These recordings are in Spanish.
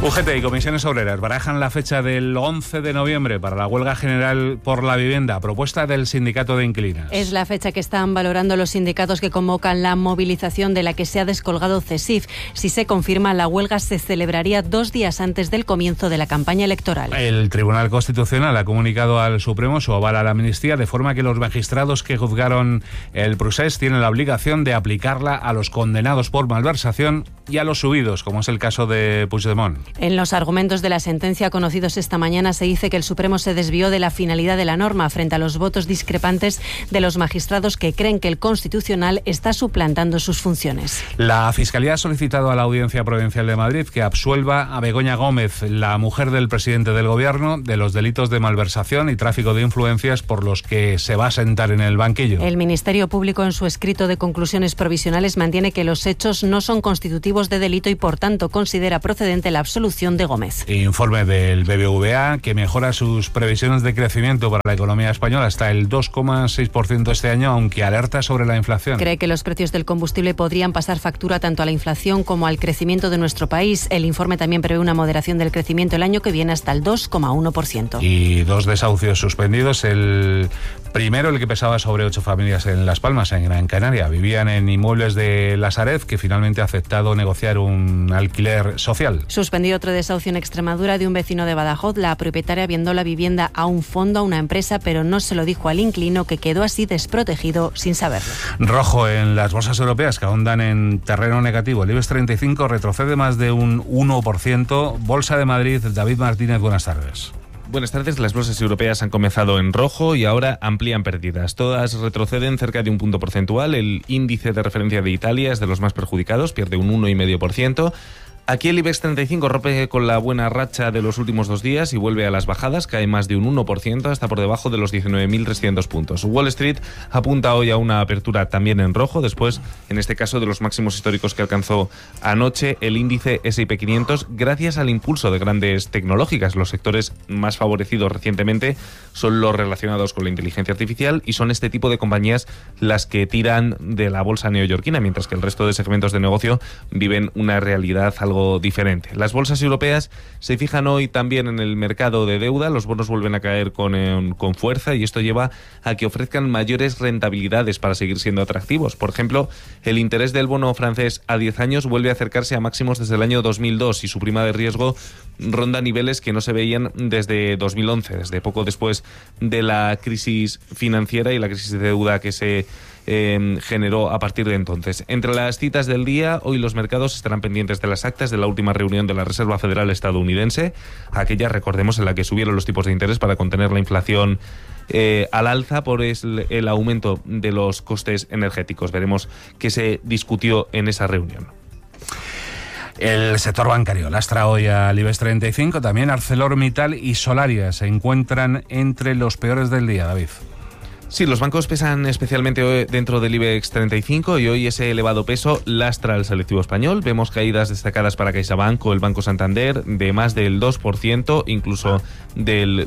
UGT y comisiones obreras barajan la fecha del 11 de noviembre para la huelga general por la vivienda, propuesta del sindicato de inquilinas. Es la fecha que están valorando los sindicatos que convocan la movilización de la que se ha descolgado CESIF. Si se confirma, la huelga se celebraría 2 días antes del comienzo de la campaña electoral. El Tribunal Constitucional ha comunicado al Supremo su aval a la amnistía, de forma que los magistrados que juzgaron el procés tienen la obligación de aplicarla a los condenados por malversación y a los subidos, como es el caso de Puigdemont. En los argumentos de la sentencia conocidos esta mañana se dice que el Supremo se desvió de la finalidad de la norma frente a los votos discrepantes de los magistrados que creen que el Constitucional está suplantando sus funciones. La Fiscalía ha solicitado a la Audiencia Provincial de Madrid que absuelva a Begoña Gómez, la mujer del presidente del Gobierno, de los delitos de malversación y tráfico de influencias por los que se va a sentar en el banquillo. El Ministerio Público, en su escrito de conclusiones provisionales, mantiene que los hechos no son constitutivos de delito y, por tanto, considera procedente la absolución de Gómez. Informe del BBVA que mejora sus previsiones de crecimiento para la economía española hasta el 2,6% este año, aunque alerta sobre la inflación. Cree que los precios del combustible podrían pasar factura tanto a la inflación como al crecimiento de nuestro país. El informe también prevé una moderación del crecimiento el año que viene hasta el 2,1%. Y 2 desahucios suspendidos. El primero, el que pesaba sobre 8 familias en Las Palmas, en Gran Canaria. Vivían en inmuebles de La Sarez, que finalmente ha aceptado negociar un alquiler social. Suspendido otro desahucio en Extremadura de un vecino de Badajoz. La propietaria vendó la vivienda a un fondo, a una empresa, pero no se lo dijo al inquilino, que quedó así desprotegido sin saberlo. Rojo en las bolsas europeas, que ahondan en terreno negativo. El IBEX 35 retrocede más de un 1%. Bolsa de Madrid, David Martínez, buenas tardes. Buenas tardes. Las bolsas europeas han comenzado en rojo y ahora amplían pérdidas. Todas retroceden cerca de un punto porcentual. El índice de referencia de Italia es de los más perjudicados, pierde un 1,5%. Aquí el IBEX 35 rompe con la buena racha de los últimos 2 días y vuelve a las bajadas, cae más de un 1%, hasta por debajo de los 19.300 puntos. Wall Street apunta hoy a una apertura también en rojo, después, en este caso, de los máximos históricos que alcanzó anoche el índice S&P 500, gracias al impulso de grandes tecnológicas. Los sectores más favorecidos recientemente son los relacionados con la inteligencia artificial y son este tipo de compañías las que tiran de la bolsa neoyorquina, mientras que el resto de segmentos de negocio viven una realidad algo diferente. Las bolsas europeas se fijan hoy también en el mercado de deuda. Los bonos vuelven a caer con fuerza y esto lleva a que ofrezcan mayores rentabilidades para seguir siendo atractivos. Por ejemplo, el interés del bono francés a 10 años vuelve a acercarse a máximos desde el año 2002 y su prima de riesgo ronda niveles que no se veían desde 2011, desde poco después de la crisis financiera y la crisis de deuda que se generó a partir de entonces. Entre las citas del día, hoy los mercados estarán pendientes de las actas de la última reunión de la Reserva Federal estadounidense, aquella, recordemos, en la que subieron los tipos de interés para contener la inflación al alza por el aumento de los costes energéticos. Veremos qué se discutió en esa reunión. El sector bancario lastra hoy al IBEX 35, también ArcelorMittal y Solaria se encuentran entre los peores del día, David. Sí, los bancos pesan especialmente hoy dentro del IBEX 35 y hoy ese elevado peso lastra al selectivo español. Vemos caídas destacadas para CaixaBank o el Banco Santander de más del 2%, incluso del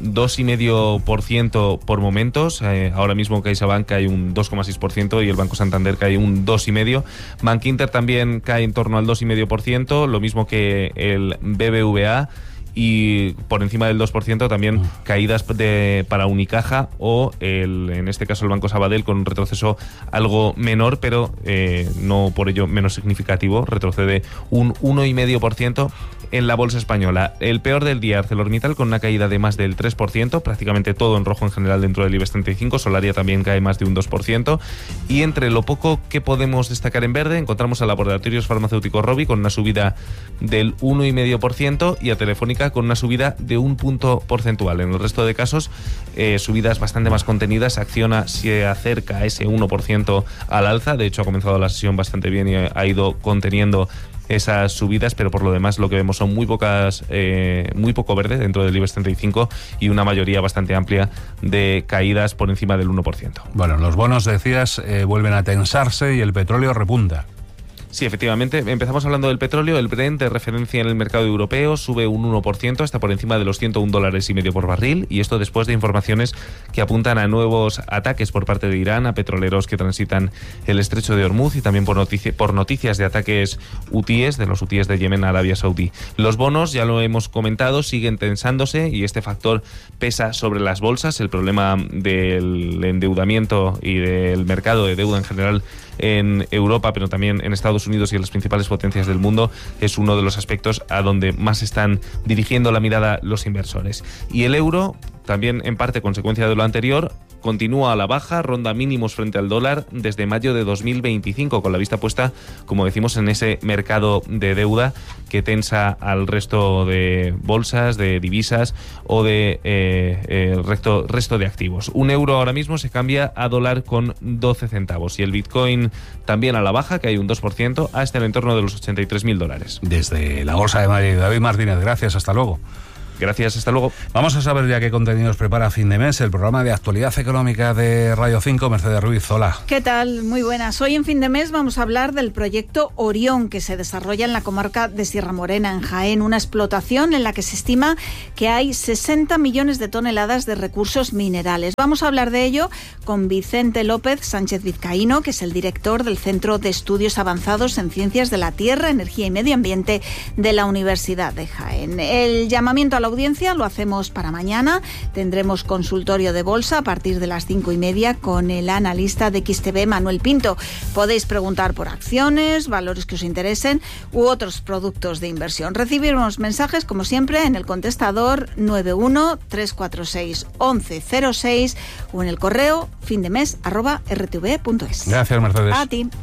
2,5% por momentos. Ahora mismo CaixaBank cae un 2,6% y el Banco Santander cae un 2,5%. Bankinter también cae en torno al 2,5%, lo mismo que el BBVA. Y por encima del 2% también caídas para Unicaja o en este caso el Banco Sabadell, con un retroceso algo menor, pero no por ello menos significativo. Retrocede un 1,5% en la bolsa española. El peor del día, ArcelorMittal, con una caída de más del 3%, prácticamente todo en rojo en general dentro del IBEX 35. Solaria también cae más de un 2%. Y entre lo poco que podemos destacar en verde, encontramos a Laboratorios Farmacéuticos Rovi con una subida del 1,5% y a Telefónica con una subida de un punto porcentual. En el resto de casos, subidas bastante más contenidas. Acciona se acerca a ese 1% al alza. De hecho, ha comenzado la sesión bastante bien y ha ido conteniendo esas subidas, pero por lo demás lo que vemos son muy poco verde dentro del IBEX 35 y una mayoría bastante amplia de caídas por encima del 1%. Bueno, los bonos, decías, vuelven a tensarse y el petróleo repunta. Sí, efectivamente. Empezamos hablando del petróleo. El Brent, de referencia en el mercado europeo, sube un 1%, hasta por encima de los $101,5 por barril. Y esto después de informaciones que apuntan a nuevos ataques por parte de Irán a petroleros que transitan el estrecho de Hormuz, y también por noticias de ataques hutíes, de los hutíes de Yemen a Arabia Saudí. Los bonos, ya lo hemos comentado, siguen tensándose y este factor pesa sobre las bolsas. El problema del endeudamiento y del mercado de deuda en general en Europa, pero también en Estados Unidos y en las principales potencias del mundo, es uno de los aspectos a donde más están dirigiendo la mirada los inversores. Y el euro, también en parte consecuencia de lo anterior, continúa a la baja, ronda mínimos frente al dólar desde mayo de 2025, con la vista puesta, como decimos, en ese mercado de deuda que tensa al resto de bolsas, de divisas o de resto de activos. Un euro ahora mismo se cambia a dólar con 12 centavos y el Bitcoin también a la baja, que hay un 2%, hasta el entorno de los $83.000. Desde la Bolsa de Madrid, David Martínez, gracias, hasta luego. Gracias, hasta luego. Vamos a saber ya qué contenidos prepara Fin de Mes, el programa de actualidad económica de Radio 5. Mercedes Ruiz, hola. ¿Qué tal? Muy buenas. Hoy en Fin de Mes vamos a hablar del proyecto Orión, que se desarrolla en la comarca de Sierra Morena, en Jaén, una explotación en la que se estima que hay 60 millones de toneladas de recursos minerales. Vamos a hablar de ello con Vicente López Sánchez Vizcaíno, que es el director del Centro de Estudios Avanzados en Ciencias de la Tierra, Energía y Medio Ambiente de la Universidad de Jaén. El llamamiento a la audiencia lo hacemos para mañana. Tendremos consultorio de bolsa a partir de las 5:30 con el analista de XTB, Manuel Pinto. Podéis preguntar por acciones, valores que os interesen u otros productos de inversión. Recibiremos mensajes, como siempre, en el contestador 91-346-1106 o en el correo findemes@rtv.es. Gracias, Mercedes. A ti.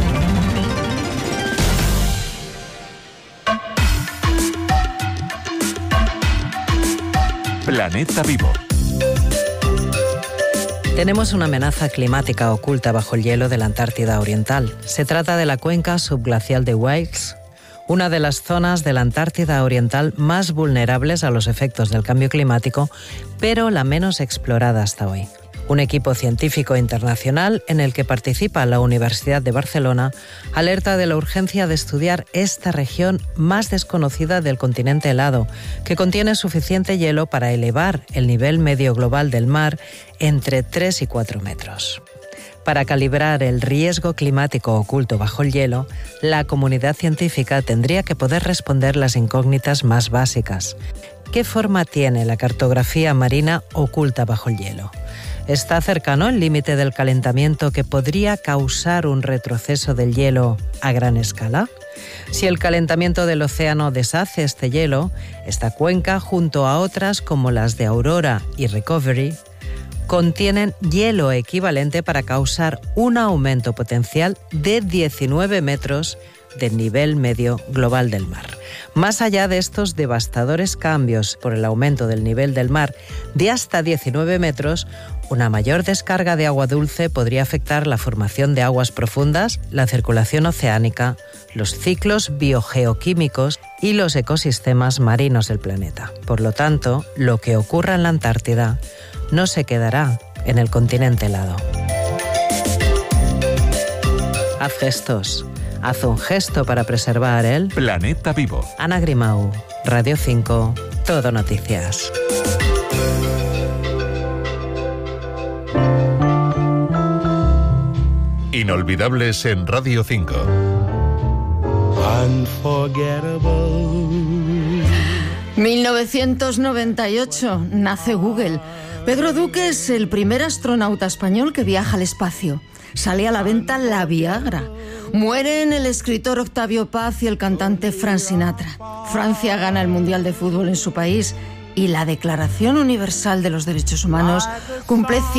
Planeta Vivo. Tenemos una amenaza climática oculta bajo el hielo de la Antártida Oriental. Se trata de la cuenca subglacial de Wilkes, una de las zonas de la Antártida Oriental más vulnerables a los efectos del cambio climático, pero la menos explorada hasta hoy. Un equipo científico internacional en el que participa la Universidad de Barcelona alerta de la urgencia de estudiar esta región más desconocida del continente helado, que contiene suficiente hielo para elevar el nivel medio global del mar entre 3 y 4 metros. Para calibrar el riesgo climático oculto bajo el hielo, la comunidad científica tendría que poder responder las incógnitas más básicas. ¿Qué forma tiene la cartografía marina oculta bajo el hielo? ¿Está cercano el límite del calentamiento que podría causar un retroceso del hielo a gran escala? Si el calentamiento del océano deshace este hielo, esta cuenca, junto a otras como las de Aurora y Recovery, contienen hielo equivalente para causar un aumento potencial de 19 metros del nivel medio global del mar. Más allá de estos devastadores cambios por el aumento del nivel del mar de hasta 19 metros, una mayor descarga de agua dulce podría afectar la formación de aguas profundas, la circulación oceánica, los ciclos biogeoquímicos y los ecosistemas marinos del planeta. Por lo tanto, lo que ocurra en la Antártida no se quedará en el continente helado. Haz gestos. Haz un gesto para preservar el Planeta Vivo. Ana Grimau, Radio 5, Todo Noticias. Inolvidables en Radio 5. Unforgettable. 1998 nace Google. Pedro Duque es el primer astronauta español que viaja al espacio. Sale a la venta la Viagra. Mueren el escritor Octavio Paz y el cantante Frank Sinatra. Francia gana el Mundial de Fútbol en su país y la Declaración Universal de los Derechos Humanos cumple